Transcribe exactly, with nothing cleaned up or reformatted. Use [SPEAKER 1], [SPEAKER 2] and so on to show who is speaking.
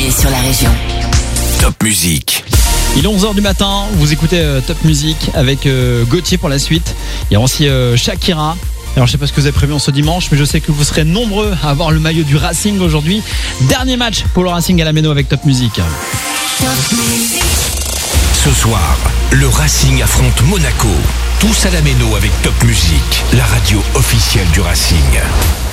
[SPEAKER 1] arrivée sur la région.
[SPEAKER 2] Top Musique.
[SPEAKER 3] Il est onze heures du matin, vous écoutez euh, Top Musique avec euh, Gauthier pour la suite. Il y a aussi euh, Shakira. Alors je sais pas ce que vous avez prévu en ce dimanche, mais je sais que vous serez nombreux à avoir le maillot du Racing aujourd'hui. Dernier match pour le Racing à la Méno avec Top Musique.
[SPEAKER 1] Top Musique.
[SPEAKER 2] Ce soir, le Racing affronte Monaco. Tous à la Méno avec Top Musique, la radio officielle du Racing.